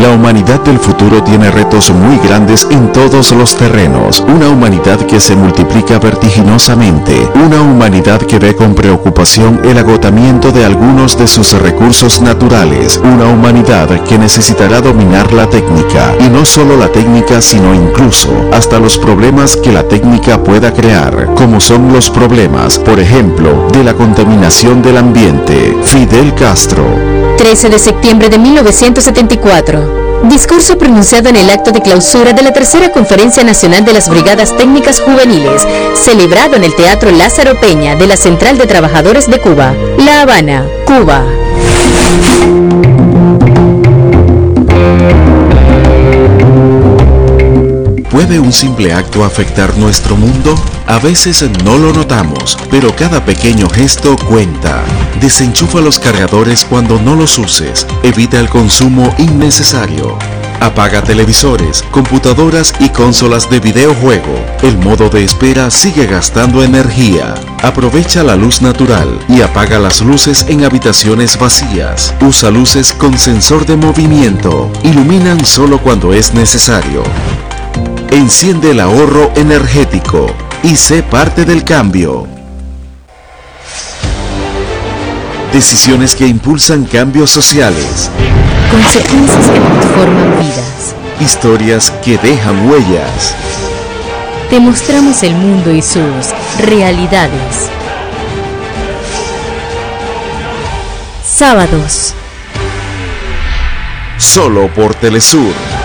La humanidad del futuro tiene retos muy grandes en todos los terrenos. Una humanidad que se multiplica vertiginosamente. Una humanidad que ve con preocupación el agotamiento de algunos de sus recursos naturales. Una humanidad que necesitará dominar la técnica. Y no solo la técnica, sino incluso hasta los problemas que la técnica pueda crear, como son los problemas, por ejemplo, de la contaminación del ambiente. Fidel Castro. 13 de septiembre de 1974. Discurso pronunciado en el acto de clausura de la tercera Conferencia Nacional de las Brigadas Técnicas Juveniles, celebrado en el Teatro Lázaro Peña de la Central de Trabajadores de Cuba, La Habana, Cuba. ¿Puede un simple acto afectar nuestro mundo? A veces no lo notamos, pero cada pequeño gesto cuenta. Desenchufa los cargadores cuando no los uses. Evita el consumo innecesario. Apaga televisores, computadoras y consolas de videojuego. El modo de espera sigue gastando energía. Aprovecha la luz natural y apaga las luces en habitaciones vacías. Usa luces con sensor de movimiento. Iluminan solo cuando es necesario. Enciende el ahorro energético y sé parte del cambio. Decisiones que impulsan cambios sociales. Consecuencias que transforman vidas. Historias que dejan huellas. Te mostramos el mundo y sus realidades. Sábados. Solo por Telesur.